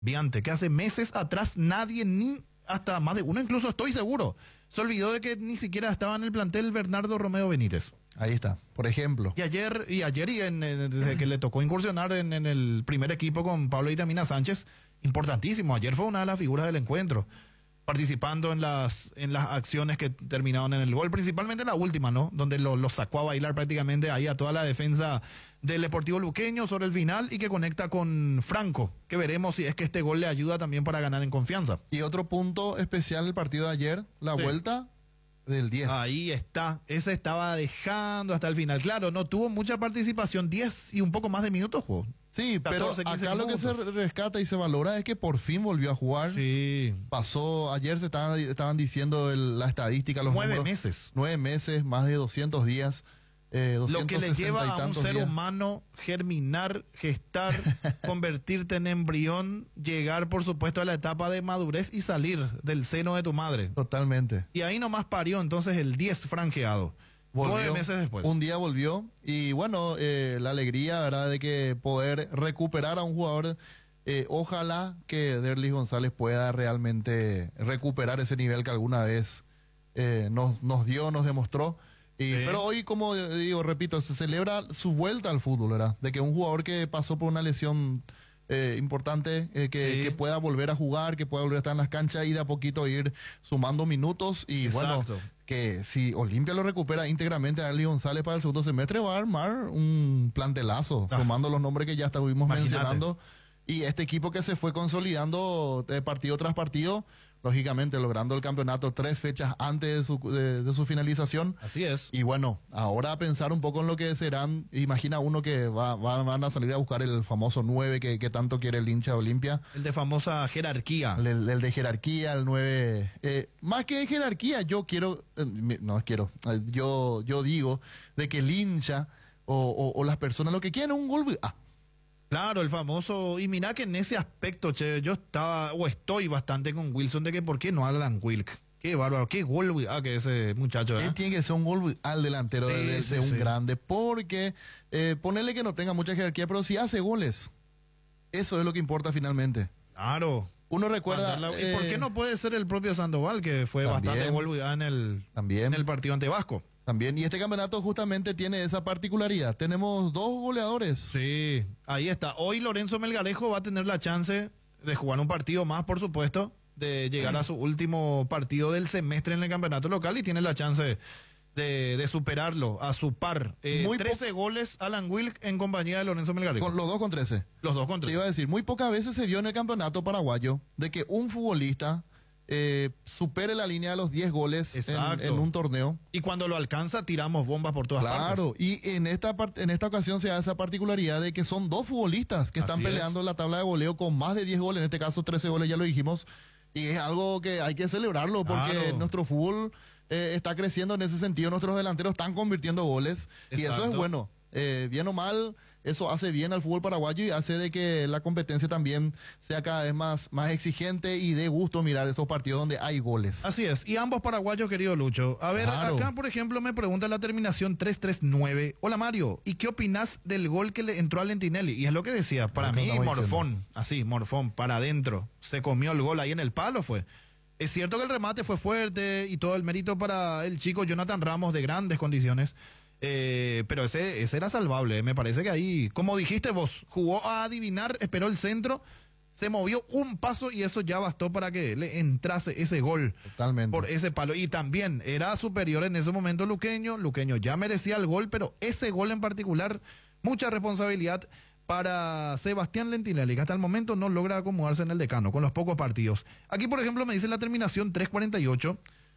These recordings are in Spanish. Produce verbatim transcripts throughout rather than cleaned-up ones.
Viante, que hace meses atrás nadie, ni hasta más de uno incluso estoy seguro, se olvidó de que ni siquiera estaba en el plantel Bernardo Romeo Benítez. Ahí está, por ejemplo. Y ayer, y ayer y en, en- desde que le tocó incursionar en, en el primer equipo con Pablo Itamina Sánchez, importantísimo. Ayer fue una de las figuras del encuentro, participando en las, en las acciones que terminaron en el gol, principalmente en la última, ¿no? Donde lo, lo sacó a bailar prácticamente ahí a toda la defensa del Deportivo Luqueño sobre el final y que conecta con Franco, que veremos si es que este gol le ayuda también para ganar en confianza. Y otro punto especial del partido de ayer, la Sí. vuelta del diez. Ahí está, ese estaba dejando hasta el final. Claro, no tuvo mucha participación, diez y un poco más de minutos jugó. Sí, pero catorce, quince acá lo que se minutos. rescata y se valora es que por fin volvió a jugar. Sí, Pasó, ayer se estaban, estaban diciendo el- la estadística, los nueve números. meses. Nueve meses, más de doscientos días. Eh, Lo que le doscientos sesenta lleva y a un tantos ser días. humano germinar, gestar, convertirte en embrión, llegar por supuesto a la etapa de madurez y salir del seno de tu madre. Totalmente. Y ahí nomás parió entonces el diez franjeado. Volvió, Nueve meses después. Un día volvió y bueno, eh, la alegría, ¿verdad? De que poder recuperar a un jugador, eh, ojalá que Derlis González pueda realmente recuperar ese nivel que alguna vez eh, nos, nos dio, nos demostró. Y, Sí. Pero hoy, como digo, repito, se celebra su vuelta al fútbol, ¿verdad? De que un jugador que pasó por una lesión eh, importante, eh, que, Sí. que pueda volver a jugar, que pueda volver a estar en las canchas y de a poquito ir sumando minutos. Y Exacto. bueno, que si Olimpia lo recupera íntegramente a Derlis González para el segundo semestre, va a armar un plantelazo, Ah. sumando los nombres que ya estuvimos Imagínate. mencionando. Y este equipo que se fue consolidando eh, partido tras partido, lógicamente logrando el campeonato tres fechas antes de su, de, de su finalización. Así es. Y bueno, ahora a pensar un poco en lo que serán, imagina uno que va, va- van a salir a buscar el famoso nueve que, que tanto quiere el hincha de Olimpia, El de famosa jerarquía. el, el- el de jerarquía, el nueve. Eh, más que de jerarquía, yo quiero, eh, mi- no quiero, eh, yo, yo digo de que el hincha o, o- o las personas lo que quieren es un gol. Ah, Claro, el famoso. Y mira que en ese aspecto, che, yo estaba o estoy bastante con Wilson de que por qué no Alan Wilk. Qué bárbaro, qué gol, güey. Ah, que ese muchacho, él ¿eh? tiene que ser un gol al delantero Sí, de, de- sí, de un sí. grande, porque eh, ponerle que no tenga mucha jerarquía, pero si hace goles, eso es lo que importa finalmente. Claro. Uno recuerda. Mandarla- ¿Y por eh, qué no puede ser el propio Sandoval, que fue También. bastante gol güey, en el, También. en el partido ante Vasco? También, y este campeonato justamente tiene esa particularidad. Tenemos dos goleadores. Sí, ahí está. Hoy Lorenzo Melgarejo va a tener la chance de jugar un partido más, por supuesto, de llegar a su último partido del semestre en el campeonato local y tiene la chance de, de superarlo a su par. Eh, Muy trece goles Alan Wilk en compañía de Lorenzo Melgarejo. Con los dos con trece. Los dos contra. Te iba a decir, muy pocas veces se vio en el campeonato paraguayo de que un futbolista eh, supere la línea de los diez goles en, Exacto. en un torneo. Y cuando lo alcanza, tiramos bombas por todas partes. Claro, y en esta, part- en esta ocasión se da esa particularidad de que son dos futbolistas que están Así es. peleando en la tabla de goleo con más de diez goles, en este caso trece goles, ya lo dijimos, y es algo que hay que celebrarlo porque Claro. nuestro fútbol eh, está creciendo en ese sentido, nuestros delanteros están convirtiendo goles y eso es Exacto. bueno. Eh, bien o mal, eso hace bien al fútbol paraguayo y hace de que la competencia también sea cada vez más, más exigente y de gusto mirar estos partidos donde hay goles. Así es, y ambos paraguayos, querido Lucho. A ver, Claro. acá, por ejemplo, me pregunta la terminación tres tres nueve. Hola, Mario, ¿y qué opinás del gol que le entró a Lentinelli? Y es lo que decía, para Lo que mí, estamos morfón, así, morfón, para adentro. Se comió el gol ahí en el palo, fue. Es cierto que el remate fue fuerte y todo el mérito para el chico Jonathan Ramos de grandes condiciones. Eh, pero ese, ese era salvable, eh. Me parece que ahí, como dijiste vos, jugó a adivinar, esperó el centro, se movió un paso y eso ya bastó para que le entrase ese gol. Totalmente. Por ese palo. Y también era superior en ese momento Luqueño. Luqueño ya merecía el gol, pero ese gol en particular, mucha responsabilidad para Sebastián Lentinelli, que hasta el momento no logra acomodarse en el decano con los pocos partidos. Aquí, por ejemplo, me dice la terminación tres cuarenta y ocho.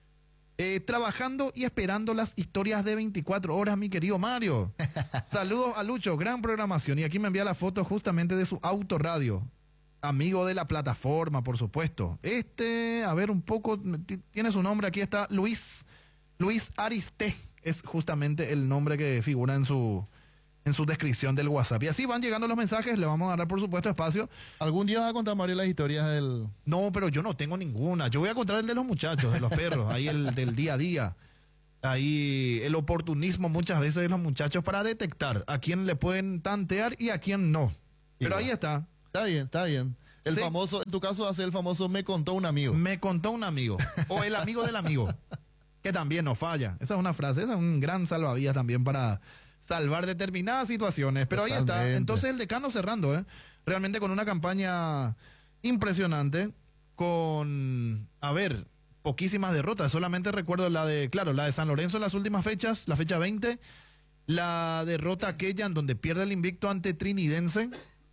Eh, trabajando y esperando las historias de veinticuatro horas, mi querido Mario. Saludos a Lucho, gran programación. Y aquí me envía la foto justamente de su autorradio. Amigo de la plataforma, por supuesto. Este, a ver un poco, t- tiene su nombre, aquí está Luis, Luis Ariste. Es justamente el nombre que figura en su, en su descripción del WhatsApp. Y así van llegando los mensajes, le vamos a dar por supuesto espacio. ¿Algún día vas a contar, Mario, las historias del... No, pero yo no tengo ninguna. Yo voy a contar el de los muchachos, de los perros, ahí el del día a día. Ahí el oportunismo muchas veces de los muchachos para detectar a quién le pueden tantear y a quién no. Pero Igual. ahí está. Está bien, está bien. El Se- famoso, en tu caso, hace el famoso me contó un amigo. Me contó un amigo, o el amigo del amigo, que también no falla. Esa es una frase, esa es un gran salvavidas también para salvar determinadas situaciones. Pero ahí está. Totalmente. Entonces el Decano cerrando, ¿eh? Realmente con una campaña impresionante, con, a ver, poquísimas derrotas. Solamente recuerdo la de, claro, la de San Lorenzo en las últimas fechas, la fecha veinte, la derrota aquella en donde pierde el invicto ante Trinidense.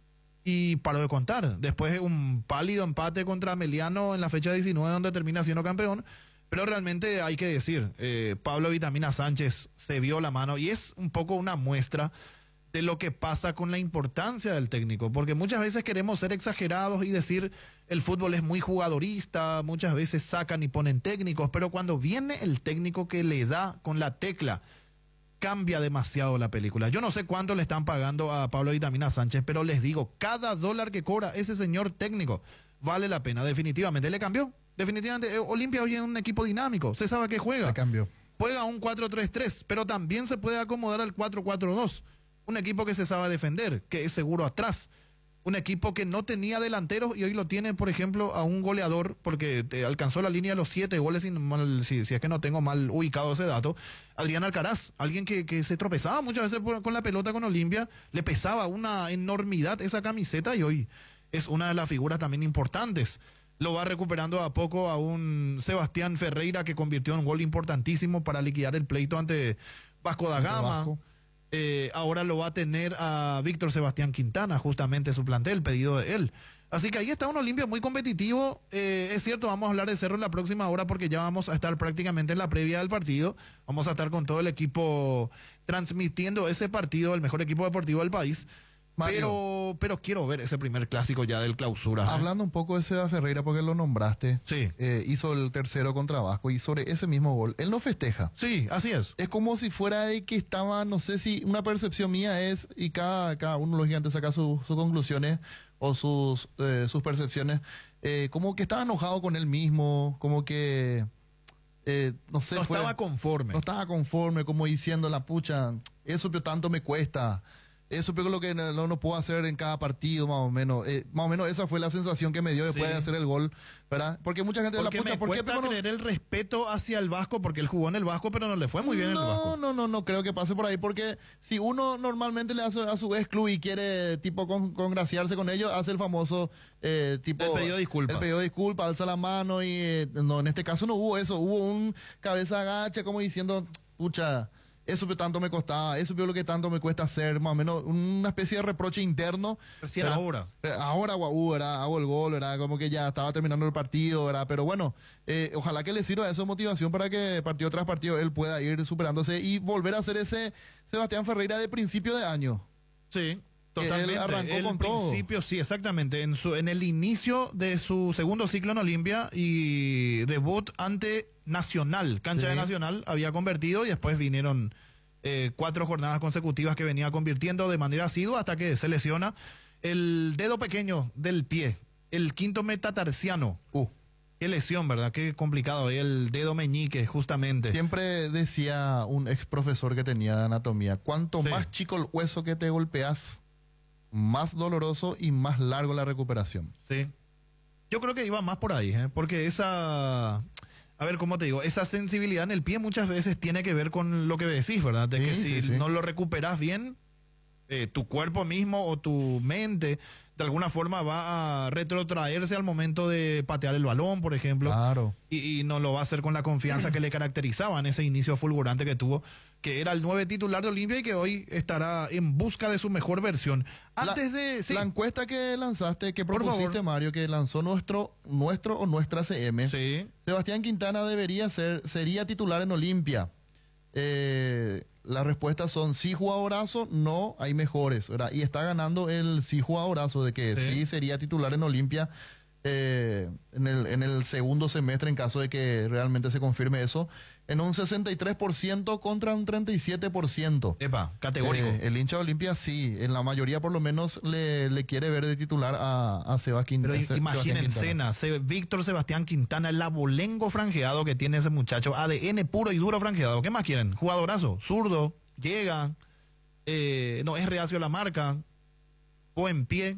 Y paró de contar. Después un pálido empate contra Meliano en la fecha diecinueve donde termina siendo campeón. Pero realmente hay que decir, eh, Pablo Vitamina Sánchez se vio la mano y es un poco una muestra de lo que pasa con la importancia del técnico. Porque muchas veces queremos ser exagerados y decir el fútbol es muy jugadorista, muchas veces sacan y ponen técnicos, pero cuando viene el técnico que le da con la tecla, cambia demasiado la película. Yo no sé cuánto le están pagando a Pablo Vitamina Sánchez, pero les digo, cada dólar que cobra ese señor técnico vale la pena, definitivamente. Le cambió, definitivamente. Eh, Olimpia hoy es un equipo dinámico, se sabe que juega. La cambió. Juega un cuatro tres tres, pero también se puede acomodar al cuatro cuatro dos. Un equipo que se sabe defender, que es seguro atrás. Un equipo que no tenía delanteros y hoy lo tiene, por ejemplo, a un goleador, porque te alcanzó la línea de los siete goles, sin mal- si, si es que no tengo mal ubicado ese dato. Adrián Alcaraz, alguien que, que se tropezaba muchas veces por- con la pelota con Olimpia, le pesaba una enormidad esa camiseta y hoy es una de las figuras también importantes. Lo va recuperando a poco a un Sebastián Ferreira que convirtió en un gol importantísimo para liquidar el pleito ante Vasco da Gama. Vasco. Eh, ahora lo va a tener a Víctor Sebastián Quintana, justamente su plantel, pedido de él. Así que ahí está un Olimpia muy competitivo. Eh, es cierto, vamos a hablar de Cerro en la próxima hora porque ya vamos a estar prácticamente en la previa del partido. Vamos a estar con todo el equipo transmitiendo ese partido, el mejor equipo deportivo del país. Mario. Pero, pero quiero ver ese primer clásico ya del clausura. ¿eh? Hablando un poco de Seba Ferreira, porque lo nombraste, Sí, eh, hizo el tercero contra Vasco y sobre ese mismo gol, él no festeja. sí, así es. Es como si fuera de que estaba, no sé si una percepción mía es, y cada, cada uno de los gigantes saca su- sus conclusiones o sus, eh, sus percepciones, eh, como que estaba enojado con él mismo, como que, eh, no sé, No fue- estaba conforme. no estaba conforme, como diciendo la pucha, eso pero tanto me cuesta. Eso pero lo que no, no- no puedo hacer en cada partido, más o menos. Eh, más o menos esa fue la sensación que me dio después Sí. de hacer el gol, ¿verdad? Porque mucha gente Porque la pucha, me ¿por qué cuesta pero no- creer el respeto hacia el Vasco, porque él jugó en el Vasco, pero no le fue muy bien en el no, Vasco. no, no, no creo que pase por ahí, porque si uno normalmente le hace a su ex club y quiere tipo con- congraciarse con ellos, hace el famoso eh, tipo... El pedido de disculpas. El pedido de disculpas, alza la mano y eh, no, en este caso no hubo eso, hubo un cabeza agacha como diciendo, pucha, eso que tanto me costaba, eso que lo que tanto me cuesta hacer, más o menos una especie de reproche interno. Recién ¿verdad? ahora. Eh, Ahora, guau, ¿verdad? Hago el gol, ¿verdad? Como que ya estaba terminando el partido, ¿verdad? Pero bueno, eh, ojalá que le sirva eso de motivación para que partido tras partido él pueda ir superándose y volver a ser ese Sebastián Ferreira de principio de año. Sí, Que él totalmente. arrancó el con todo. principio, sí, exactamente. En, su, en el inicio de su segundo ciclo en Olimpia y debut ante Nacional, cancha Sí. de Nacional, había convertido y después vinieron eh, cuatro jornadas consecutivas que venía convirtiendo de manera asidua hasta que se lesiona el dedo pequeño del pie, el quinto metatarsiano. Uh, Qué lesión, ¿verdad? Qué complicado. El dedo meñique, justamente. siempre decía un ex profesor que tenía de anatomía, cuanto Sí. más chico el hueso que te golpeas, más doloroso y más largo la recuperación. Sí. Yo creo que iba más por ahí, ¿eh? Porque esa, a ver, ¿cómo te digo? Esa sensibilidad en el pie muchas veces tiene que ver con lo que decís, ¿verdad? De que Sí, si sí, sí. no lo recuperas bien, eh, tu cuerpo mismo o tu mente de alguna forma va a retrotraerse al momento de patear el balón, por ejemplo. Claro. Y, y no lo va a hacer con la confianza que le caracterizaba en ese inicio fulgurante que tuvo, que era el nueve titular de Olimpia y que hoy estará en busca de su mejor versión. Antes de... sí. La encuesta que lanzaste, que Por propusiste, favor. Mario, que lanzó nuestro, nuestro o nuestra C M. Sí. Sebastián Quintana debería ser, sería titular en Olimpia. Eh, las respuestas son sí jugadorazo, no, hay mejores, ¿verdad? Y está ganando el sí jugadorazo de que sí, Sí. sería titular en Olimpia eh, en, el, en el segundo semestre en caso de que realmente se confirme eso, en un sesenta y tres por ciento contra un treinta y siete por ciento. Epa, categórico. Eh, el hincha de Olimpia sí, en la mayoría por lo menos le, le quiere ver de titular a, a Seba Quin- Pero a Se- imaginen, Sebastián Quintana. Sena, Se- Víctor Sebastián Quintana, el abolengo franjeado que tiene ese muchacho, A D N puro y duro franjeado. ¿Qué más quieren? Jugadorazo, zurdo, llega, eh, no es reacio a la marca, buen pie,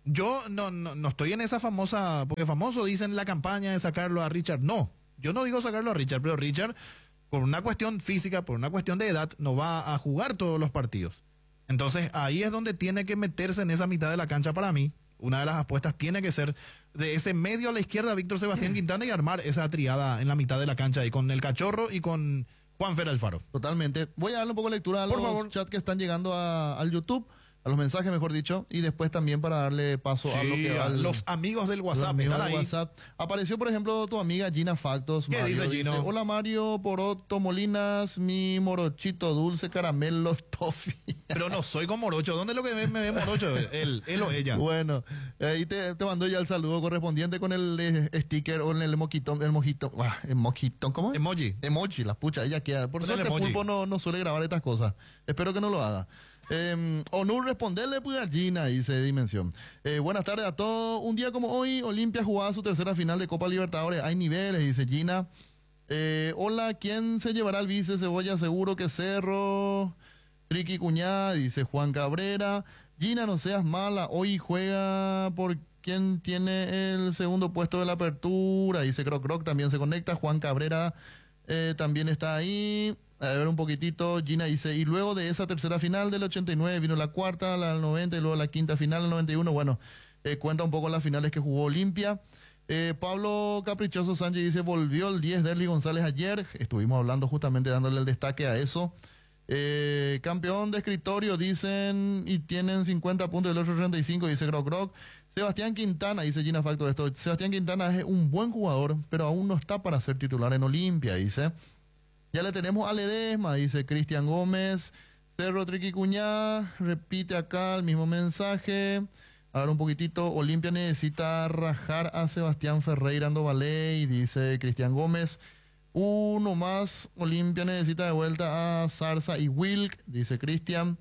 Yo no, no, no estoy en esa famosa, porque famoso dicen la campaña de sacarlo a Richard. No, yo no digo sacarlo a Richard, pero Richard, por una cuestión física, por una cuestión de edad, no va a jugar todos los partidos. Entonces ahí es donde tiene que meterse en esa mitad de la cancha para mí. Una de las apuestas tiene que ser de ese medio a la izquierda, Víctor Sebastián Quintana, y armar esa triada en la mitad de la cancha ahí con el Cachorro y con Juanfer Alfaro. Totalmente. Voy a darle un poco de lectura a Por los favor. chats que están llegando a- al YouTube, a los mensajes, mejor dicho, y después también para darle paso a lo Sí, que va a al- los amigos del los WhatsApp. amigos están del ahí. WhatsApp. Apareció, por ejemplo, tu amiga Gina Factos. ¿Qué Mario, dice Gino? Hola Mario, Poroto, Molinas, mi morochito dulce, caramelo, toffee. Pero no soy como Morocho. ¿Dónde es lo que me, me ve Morocho? Él, él o ella. Bueno, ahí te, te mandó ya el saludo correspondiente con el eh, sticker o en el mojito, el mojito, ah, el mojito, ¿cómo es? Emoji. Emoji, la pucha, ella queda. Por Pon el suerte emoji. Pulpo no, no suele grabar estas cosas. Espero que no lo haga. Eh, Onur, responderle pues a Gina, dice Dimensión. Eh, buenas tardes a todos. Un día como hoy, Olimpia jugaba su tercera final de Copa Libertadores. Hay niveles, dice Gina. Eh, hola, ¿quién se llevará el vice? Cebolla, seguro que Cerro. Ricky Cuñada, dice Juan Cabrera. Gina, no seas mala. Hoy juega por quien tiene el segundo puesto de la apertura. Dice Croc Croc, también se conecta. Juan Cabrera eh, también está ahí. A ver un poquitito, Gina dice, y luego de esa tercera final del ochenta y nueve vino la cuarta, la del noventa y luego la quinta final del noventa y uno. Bueno, eh, cuenta un poco las finales que jugó Olimpia. Eh, Pablo Caprichoso Sánchez dice, volvió el diez Derly González ayer. Estuvimos hablando justamente dándole el destaque a eso. Eh, campeón de escritorio, dicen, y tienen cincuenta puntos del otro treinta y cinco, dice Croc Croc. Sebastián Quintana, dice Gina Facto esto. Sebastián Quintana es un buen jugador, pero aún no está para ser titular en Olimpia, dice. Ya le tenemos a Ledesma, dice Cristian Gómez. Cerro Triquicuñá, repite acá el mismo mensaje. A ver un poquitito, Olimpia necesita rajar a Sebastián Ferreira Andovaley, dice Cristian Gómez. Uno más, Olimpia necesita de vuelta a Zarza y Wilk, dice Cristian.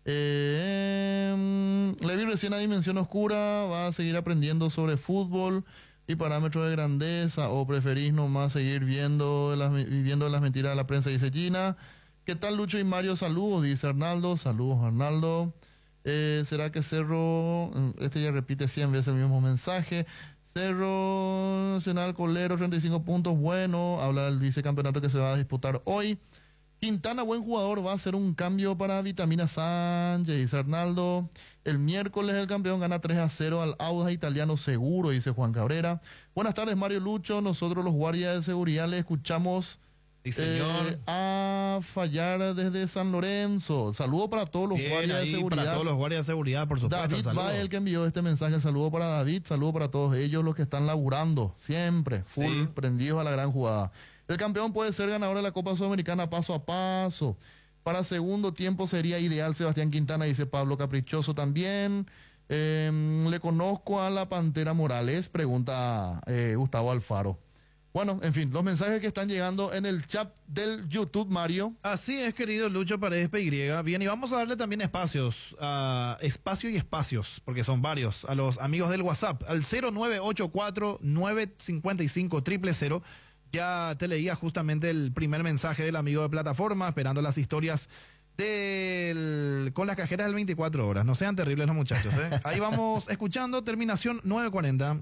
Eh, le vi recién a Dimensión Oscura, va a seguir aprendiendo sobre fútbol y parámetros de grandeza, o preferís nomás seguir viendo las, viviendo las mentiras de la prensa, dice Gina. ¿Qué tal Lucho y Mario? Saludos, dice Arnaldo. Saludos, Arnaldo. Eh, ¿Será que Cerro, este ya repite cien veces el mismo mensaje? Cerro Nacional Colero, treinta y cinco puntos, bueno, habla del vicecampeonato que se va a disputar hoy. Quintana, buen jugador, va a hacer un cambio para Vitamina Sánchez, dice Arnaldo. El miércoles el campeón gana tres a cero al Audax Italiano seguro, dice Juan Cabrera. Buenas tardes, Mario Lucho. Nosotros los guardias de seguridad le escuchamos Sí, señor. eh, a fallar desde San Lorenzo. Saludo para todos los Bien, guardias de ahí seguridad. para todos los guardias de seguridad, por supuesto. David saludo. va el que envió este mensaje. Saludo para David, saludo para todos ellos los que están laburando siempre, full, Sí. prendidos a la gran jugada. El campeón puede ser ganador de la Copa Sudamericana paso a paso. Para segundo tiempo sería ideal Sebastián Quintana, dice Pablo Caprichoso también. Eh, ¿Le conozco a la Pantera Morales? Pregunta eh, Gustavo Alfaro. Bueno, en fin, los mensajes que están llegando en el chat del YouTube, Mario. Así es, querido Lucho Paredes P Y. Bien, y vamos a darle también espacios, uh, espacio y espacios, porque son varios, a los amigos del WhatsApp, al cero nueve ocho cuatro, nueve cinco cinco, cero cero cero. Ya te leía justamente el primer mensaje del amigo de plataforma, esperando las historias del con las cajeras del veinticuatro horas. No sean terribles los muchachos, ¿eh? Ahí vamos escuchando, terminación nueve cuarenta.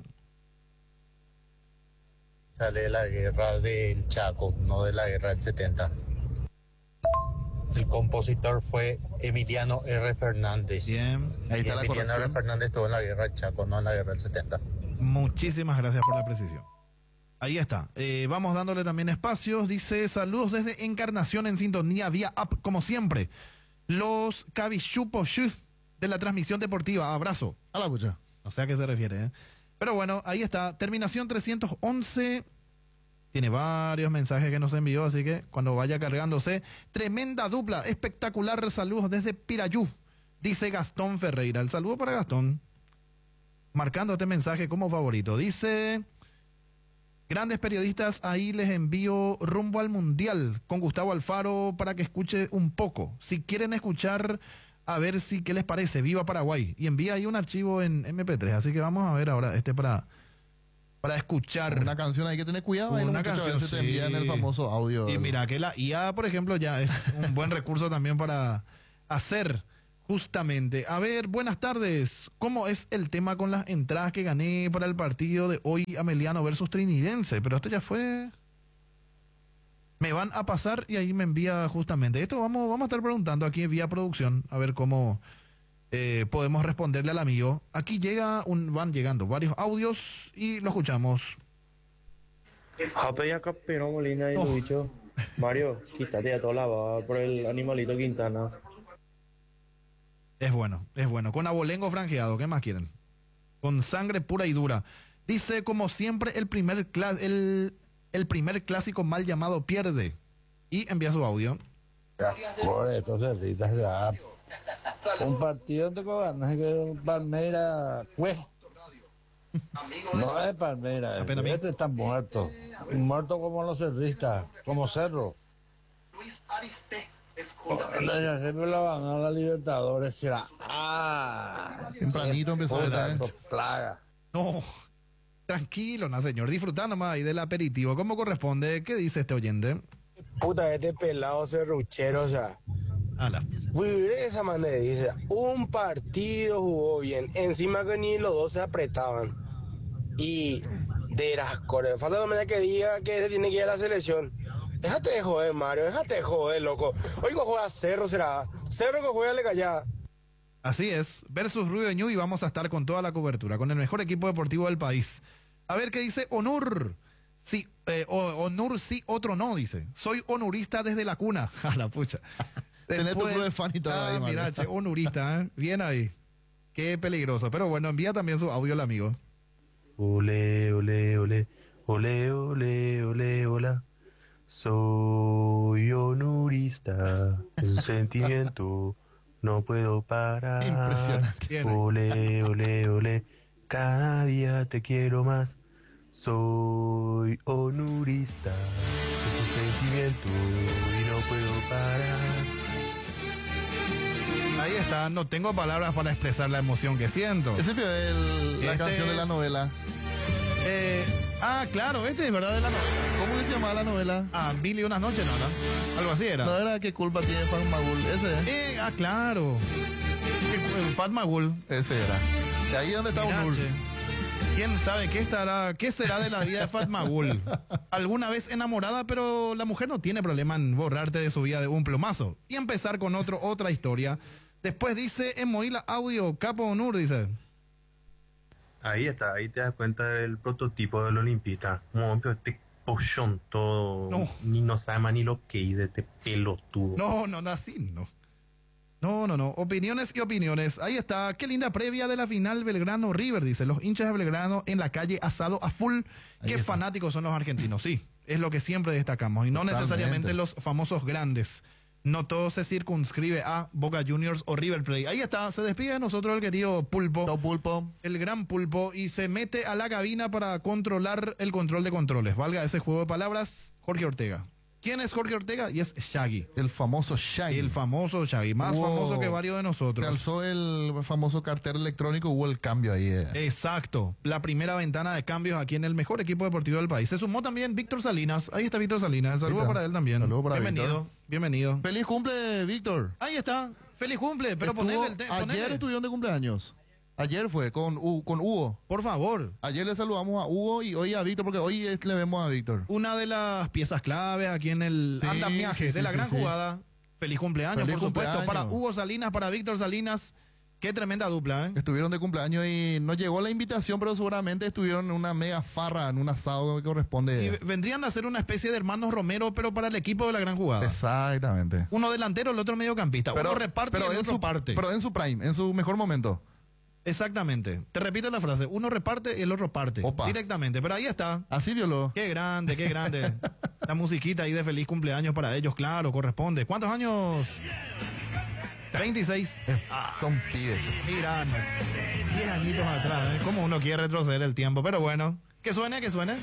Sale de la guerra del Chaco, no de la guerra del setenta. El compositor fue Emiliano R. Fernández. Bien, Ahí Y está la Emiliano R. corrección. Fernández estuvo en la guerra del Chaco, no en la guerra del setenta. muchísimas gracias por la precisión. Ahí está. Eh, vamos dándole también espacios. Dice, saludos desde Encarnación en sintonía vía app, como siempre. Los Cabichupos de la transmisión deportiva. Abrazo. A la bucha. No sé a qué se refiere, ¿eh? Pero bueno, ahí está. Terminación trescientos once. Tiene varios mensajes que nos envió, así que cuando vaya cargándose. Tremenda dupla, espectacular. Saludos desde Pirayú, dice Gastón Ferreira. El saludo para Gastón. Marcando este mensaje como favorito. Dice... Grandes periodistas, ahí les envío rumbo al Mundial con Gustavo Alfaro para que escuche un poco. Si quieren escuchar, a ver si qué les parece. Viva Paraguay. Y envía ahí un archivo en eme pe tres. Así que vamos a ver ahora este para, para escuchar. Una canción hay que tener cuidado. Ahí los Una muchachos a canción, veces te sí. envían el famoso audio. Y mira que la i a, por ejemplo, ya es un buen recurso también para hacer Justamente. A ver, buenas tardes. ¿Cómo es el tema con las entradas que gané para el partido de hoy, Ameliano versus Trinidense? Pero esto ya fue... Me van a pasar y ahí me envía justamente. Esto vamos, vamos a estar preguntando aquí vía producción, a ver cómo eh, podemos responderle al amigo. Aquí llega un, van llegando varios audios y lo escuchamos. Jape ya Capero Molina y Oh. lo dicho. Mario, quítate ya toda la baba por el animalito Quintana. Es bueno, es bueno. Con abolengo franjeado, ¿qué más quieren? Con sangre pura y dura. Dice, como siempre, el primer, cla- el, el primer clásico mal llamado pierde. Y envía su audio. Por esto se rita ya. Un partido de ganas que Palmeiras fue. No es Palmeiras, Apenas este está muerto. Muerto como los cerristas, como Cerro. Ya siempre la van a la Libertadores, será. Ah, Tempranito empezó a puta, ver, dos plagas. No, tranquilo, no señor. Disfrutando nomás ahí del aperitivo. ¿Cómo corresponde? ¿Qué dice este oyente? Puta, este pelado serruchero, o sea, Ala. fui de esa manera, dice, un partido jugó bien, encima que ni los dos se apretaban. Y de las cosas, falta la manera que diga que se tiene que ir a la selección. Déjate de joder, Mario, déjate de joder, loco. Hoy que juega Cerro, será. Cerro que juega le callada. Así es, versus Rubio Ñu y vamos a estar con toda la cobertura, con el mejor equipo deportivo del país. A ver qué dice Onur. Sí, eh, o- Onur sí, otro no, dice. Soy onurista desde la cuna. A la pucha. Tenés tu Después- club de fan y todo Ah, ahí, mira, Mario. che, onurista, ¿eh? Bien ahí. Qué peligroso. Pero bueno, envía también su audio al amigo. Ole, ole, ole, ole, ole, ole, hola. Soy onurista, es un sentimiento, no puedo parar. Impresionante. Bien. Ole, ole, ole, cada día te quiero más. Soy onurista, es un sentimiento y no puedo parar. Ahí está, no tengo palabras para expresar la emoción que siento. Ese fue el- la Este canción de la es- novela. Eh, ah, claro, este es verdad de la novela. ¿Cómo que se llamaba la novela? Ah, Billy unas noches, ¿no? ¿no? Algo así era. No era qué culpa tiene Fan Magul. Ese, Eh, ah, claro. El Fatma Gul. ese era. De ahí donde está Mirá, Unur. che. ¿Quién sabe qué estará, qué será de la vida de Fatma Gul? Alguna vez enamorada, pero la mujer no tiene problema en borrarte de su vida de un plumazo y empezar con otro, otra historia. Después dice en Moila Audio, Capo Onur, dice. Ahí está, ahí te das cuenta del prototipo del olimpista. Como este pochón todo, No. ni no sabe más ni lo que hice este pelotudo. No, no, no, así no. No, no, no. Opiniones y opiniones. Ahí está. Qué linda previa de la final Belgrano River, dice. Los hinchas de Belgrano en la calle asado a full. Ahí Qué está. fanáticos son los argentinos. Sí, es lo que siempre destacamos. Y no Totalmente. necesariamente los famosos grandes. No todo se circunscribe a Boca Juniors o River Plate. Ahí está. Se despide de nosotros el querido Pulpo. No pulpo. El gran Pulpo. Y se mete a la cabina para controlar el control de controles. Valga ese juego de palabras. Jorge Ortega. ¿Quién es Jorge Ortega? Y es Shaggy. El famoso Shaggy. El famoso Shaggy. Más Wow. famoso que varios de Se nosotros. alzó el famoso cartel electrónico, hubo el cambio ahí. eh. Exacto, la primera ventana de cambios aquí en el mejor equipo deportivo del país. Se sumó también Víctor Salinas. Ahí está Víctor Salinas. Saludos Ahí está. para él también. Saludos para bienvenido, Víctor. bienvenido. Feliz cumple, Víctor. Ahí está. Feliz cumple, pero Estuvo- ponele el te- ayer ponele. estuvieron de cumpleaños. Ayer fue con, Hu- con Hugo. Por favor. Ayer le saludamos a Hugo y hoy a Víctor, porque hoy es- le vemos a Víctor. Una de las piezas clave aquí en el Sí, andamiaje sí, de sí, la sí, gran sí. jugada. Feliz cumpleaños, Feliz por supuesto, cumpleaños. para Hugo Salinas, para Víctor Salinas. Qué tremenda dupla, ¿eh? Estuvieron de cumpleaños y no llegó la invitación, pero seguramente estuvieron en una mega farra, en un asado que Y corresponde. vendrían a ser una especie de hermanos Romero, pero para el equipo de la gran jugada. Exactamente. Uno delantero, el otro mediocampista. Uno reparte y el en otro su parte. Pero en su prime, en su mejor momento. Exactamente. Te repito la frase. Uno reparte y el otro parte. Opa. Directamente. Pero ahí está. Así violó. Qué grande, qué grande. La musiquita ahí de feliz cumpleaños para ellos, claro, corresponde. ¿Cuántos años? veintiséis. Eh, Son pibes. Mira, diez añitos atrás, ¿eh? Como uno quiere retroceder el tiempo. Pero bueno, que suene, que suene.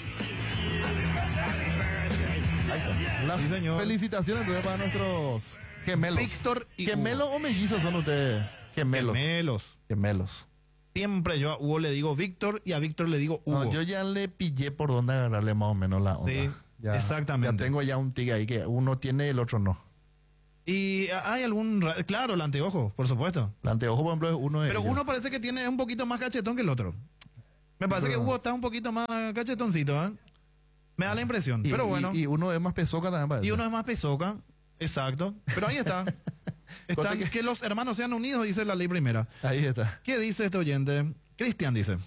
Las Sí, señor. felicitaciones entonces para nuestros gemelos. Víctor y ¿Gemelos o mellizos son ustedes? Gemelos. Gemelos. Gemelos. Siempre yo a Hugo le digo Víctor y a Víctor le digo Hugo. No, yo ya le pillé por dónde agarrarle más o menos la onda. Sí, Ya- exactamente. Ya tengo ya un tigre ahí que uno tiene y el otro no. Y hay algún... ra- Claro, el anteojo, por supuesto. El anteojo, por ejemplo, es uno de Pero ellos. uno parece que tiene un poquito más cachetón que el otro. Me parece Pero- que Hugo está un poquito más cachetoncito, ¿eh? Me da la impresión. Y, Pero bueno. y, y uno es más pesoca también parece. Y uno es más pesoca. Exacto. Pero ahí está. Están, Corte que- que los hermanos sean unidos, dice la ley primera. Ahí está. ¿Qué dice este oyente? Cristian dice.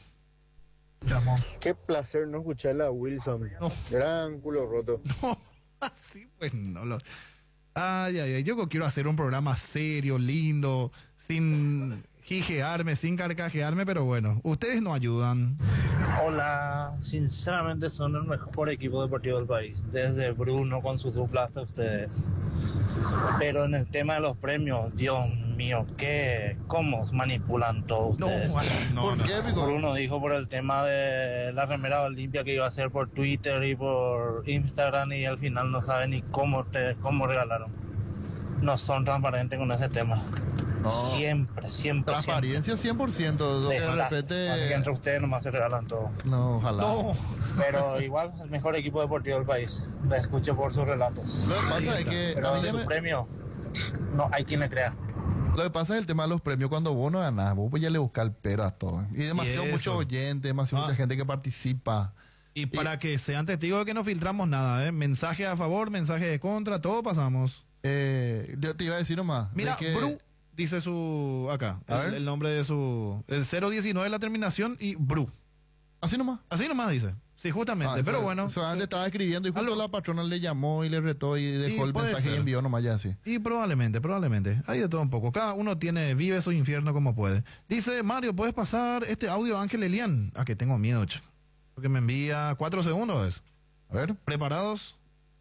Qué placer no escucharla a Wilson. No. Gran culo roto. No, así pues no lo... Ay, ay, ay. Yo quiero hacer un programa serio, lindo, sin jijearme, sin carcajearme, pero bueno, ustedes no ayudan. Hola, sinceramente son el mejor equipo deportivo del país, desde Bruno con su dupla hasta ustedes. Pero en el tema de los premios, Dios mío, ¿qué? ¿Cómo manipulan todos No, ustedes? no, ¿Por no. qué, Pico? Bruno dijo por el tema de la remera Olimpia que iba a hacer por Twitter y por Instagram y al final no sabe ni cómo, te, cómo regalaron. No son transparentes con ese tema. No. Siempre, siempre, Transparencia cien por ciento. siempre. De Exacto. Así que repente... entre ustedes nomás se regalan todo. No, ojalá. No. Pero igual, el mejor equipo deportivo del país. Les escucho por sus relatos. Lo que pasa es que... Pero a mí de ya su me- premio, no hay quien le crea. Lo que pasa es el tema de los premios. Cuando vos no ganás, vos pues ya le buscas el pero a todo. Y demasiado eso. mucho oyente, demasiado Ah. mucha gente que participa. Y para que sean testigos de que no filtramos nada, ¿eh? Mensaje a favor, mensaje de contra, todo pasamos. Eh, yo te iba a decir nomás. Mira, de que- Bru dice su... Acá, A el, ver. el nombre de su... El cero diecinueve la terminación y Bru. Así nomás. Así nomás dice. Sí, justamente. Ah, pero eso- bueno. eso antes estaba escribiendo y justo Aló. la patrona le llamó y le retó y dejó el puede mensaje ser. y envió nomás ya así. Y probablemente, probablemente. Hay de todo un poco. Cada uno tiene, vive su infierno como puede. Dice Mario, ¿puedes pasar este audio a Ángel Elian? A que tengo miedo, che. Porque me envía cuatro segundos. A ver. ¿Preparados?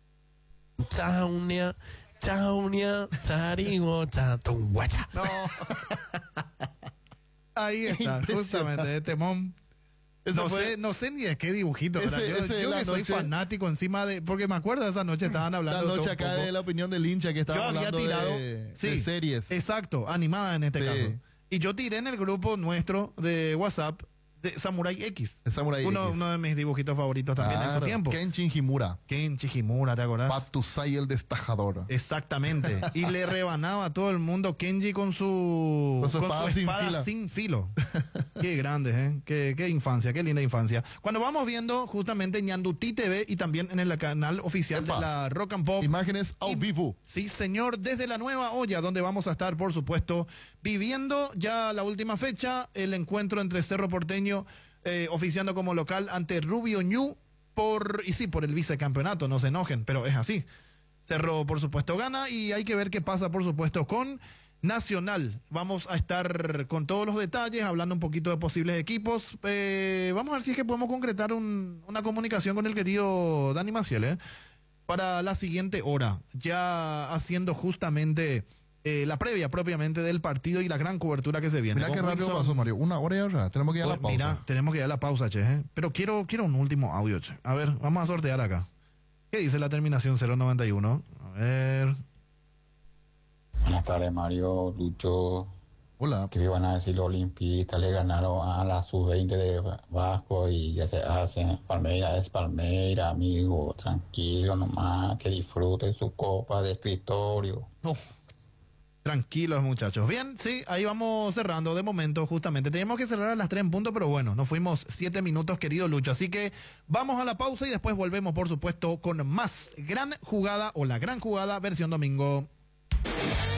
Chaunia, chaunia, charigo, chatuguacha. No. Ahí está, justamente, este mom. Eso No fue- sé, no sé ni de qué dibujito. Ese- ¿verdad? Yo, ese de yo la que soy noche- fanático encima de... Porque me acuerdo de esa noche, estaban La hablando de todo noche un acá poco. de la opinión del hincha que estaba Yo había hablando tirado de, sí, de series. Exacto, animada en este Sí. caso. Y yo tiré en el grupo nuestro de WhatsApp de Samurai X. El Samurai uno, X. uno de mis dibujitos favoritos también en su Claro, tiempo. Kenshin Himura. Kenchi Himura, ¿te acordás? Patusai el destajador. Exactamente. Y le rebanaba a todo el mundo Kenji con su, Con su espada sin fila. sin filo. Qué grande, ¿eh? Qué, qué infancia, qué linda infancia. Cuando vamos viendo justamente Ñandutí T V y también en el canal oficial Epa. de la Rock and Pop. Imágenes au Y- vivo. Sí, señor, desde la Nueva Olla, donde vamos a estar, por supuesto, viviendo ya la última fecha, el encuentro entre Cerro Porteño, eh, oficiando como local ante Rubio Ñu, por, y sí, por el vicecampeonato, no se enojen, pero es así. Cerro, por supuesto, gana y hay que ver qué pasa, por supuesto, con Nacional. Vamos a estar con todos los detalles, hablando un poquito de posibles equipos. Eh, vamos a ver si es que podemos concretar un- una comunicación con el querido Dani Maciel, ¿eh? Para la siguiente hora, ya haciendo justamente eh, la previa propiamente del partido y la gran cobertura que se viene. Mira Con qué rápido Wilson. pasó, Mario. Una hora y ahora. Tenemos que ir a la Pues, pausa. Mira, tenemos que ir a la pausa, che. ¿eh? Pero quiero, quiero un último audio, che. A ver, vamos a sortear acá. ¿Qué dice la terminación cero noventa y uno? A ver. Buenas tardes, Mario, Lucho. Hola. ¿Qué van a decir los olimpistas? Le ganaron a la sub veinte de Vasco y ya se hacen. Palmeira es Palmeira, amigo. Tranquilo nomás, que disfruten su copa de escritorio. No. Tranquilos, muchachos. Bien, sí, ahí vamos cerrando de momento, justamente. Teníamos que cerrar a las tres en punto, pero bueno, nos fuimos siete minutos, querido Lucho. Así que vamos a la pausa y después volvemos, por supuesto, con más gran jugada o la gran jugada versión domingo.